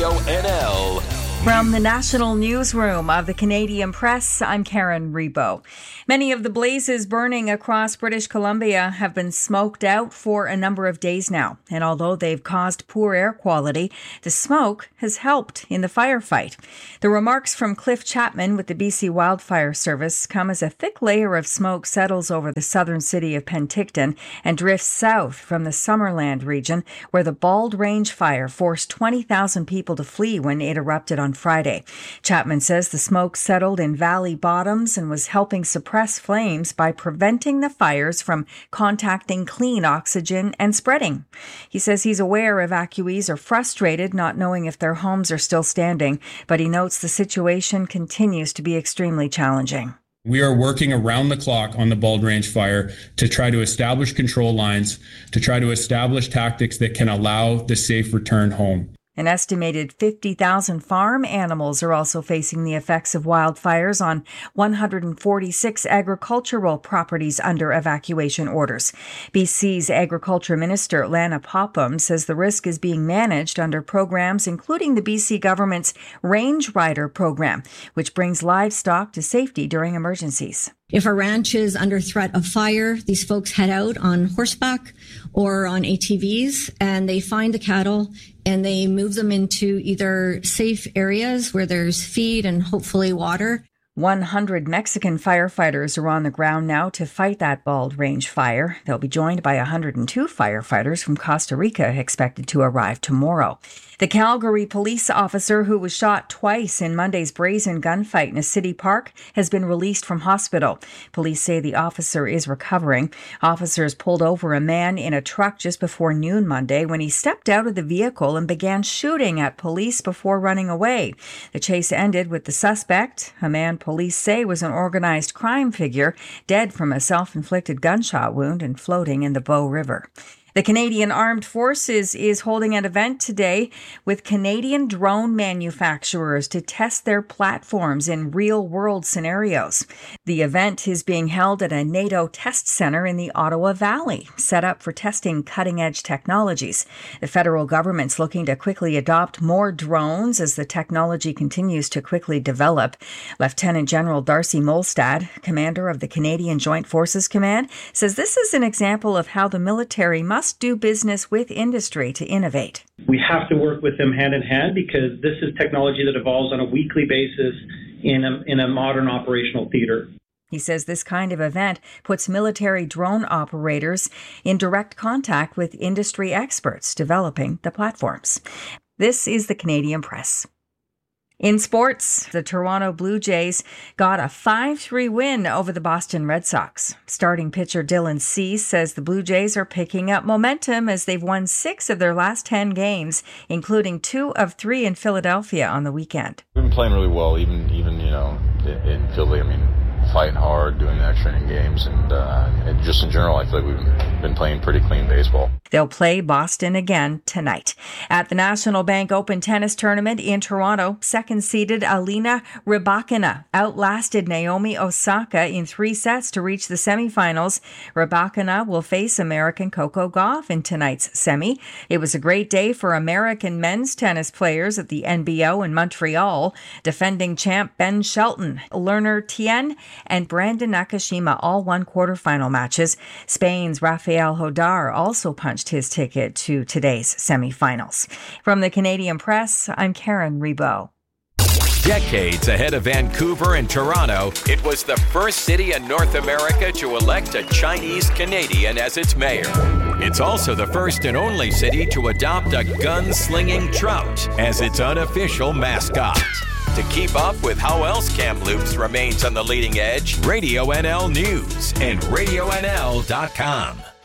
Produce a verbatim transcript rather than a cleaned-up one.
Radio N L. From the National Newsroom of the Canadian Press, I'm Karen Rebo. Many of the blazes burning across British Columbia have been smoked out for a number of days now. And although they've caused poor air quality, the smoke has helped in the firefight. The remarks from Cliff Chapman with the B C Wildfire Service come as a thick layer of smoke settles over the southern city of Penticton and drifts south from the Summerland region, where the Bald Range fire forced twenty thousand people to flee when it erupted on Friday. Chapman says the smoke settled in valley bottoms and was helping suppress flames by preventing the fires from contacting clean oxygen and spreading. He says he's aware evacuees are frustrated not knowing if their homes are still standing, but he notes the situation continues to be extremely challenging. We are working around the clock on the Bald Range fire to try to establish control lines, to try to establish tactics that can allow the safe return home. An estimated fifty thousand farm animals are also facing the effects of wildfires on one hundred forty-six agricultural properties under evacuation orders. B C's Agriculture Minister Lana Popham says the risk is being managed under programs including the B C government's Range Rider program, which brings livestock to safety during emergencies. If a ranch is under threat of fire, these folks head out on horseback or on A T Vs and they find the cattle and they move them into either safe areas where there's feed and hopefully water. one hundred Mexican firefighters are on the ground now to fight that Bald Range fire. They'll be joined by one hundred two firefighters from Costa Rica expected to arrive tomorrow. The Calgary police officer who was shot twice in Monday's brazen gunfight in a city park has been released from hospital. Police say the officer is recovering. Officers pulled over a man in a truck just before noon Monday when he stepped out of the vehicle and began shooting at police before running away. The chase ended with the suspect, a man police say was an organized crime figure, dead from a self-inflicted gunshot wound and floating in the Bow River. The Canadian Armed Forces is holding an event today with Canadian drone manufacturers to test their platforms in real-world scenarios. The event is being held at a NATO test center in the Ottawa Valley, set up for testing cutting-edge technologies. The federal government's looking to quickly adopt more drones as the technology continues to quickly develop. Lieutenant General Darcy Molstad, commander of the Canadian Joint Forces Command, says this is an example of how the military must must do business with industry to innovate. We have to work with them hand in hand because this is technology that evolves on a weekly basis in a, in a modern operational theater. He says this kind of event puts military drone operators in direct contact with industry experts developing the platforms. This is the Canadian Press. In sports, the Toronto Blue Jays got a five three win over the Boston Red Sox. Starting pitcher Dylan Cease says the Blue Jays are picking up momentum as they've won six of their last ten games, including two of three in Philadelphia on the weekend. We've been playing really well, even, even you know, in, in Philly. I mean, fighting hard, doing extra inning games, and, uh, and just in general, I feel like we've been playing pretty clean baseball. They'll play Boston again tonight. At the National Bank Open Tennis Tournament in Toronto, second-seeded Alina Rybakina outlasted Naomi Osaka in three sets to reach the semifinals. Rybakina will face American Coco Gauff in tonight's semi. It was a great day for American men's tennis players at the N B O in Montreal. Defending champ Ben Shelton, Lerner Tien, and Brandon Nakashima all won quarterfinal matches. Spain's Rafael Hodar also punched his ticket to today's semifinals. From the Canadian Press, I'm Karen Rebo. Decades ahead of Vancouver and Toronto, it was the first city in North America to elect a Chinese Canadian as its mayor. It's also the first and only city to adopt a gun-slinging trout as its unofficial mascot. To keep up with how else Kamloops remains on the leading edge, Radio N L News and radio N L dot com.